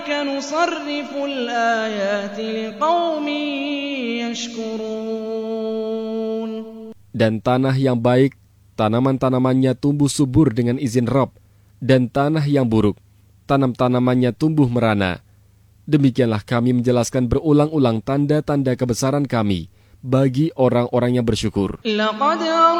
كَذَلِكَ نُصَرِّفُ الْآيَاتِ لِقَوْمٍ يَشْكُرُونَ. Dan tanah yang baik, tanaman-tanamannya tumbuh subur dengan izin Rabb, dan tanah yang buruk, tanam-tanamannya tumbuh merana. Demikianlah kami menjelaskan berulang-ulang tanda-tanda kebesaran kami bagi orang-orang yang bersyukur.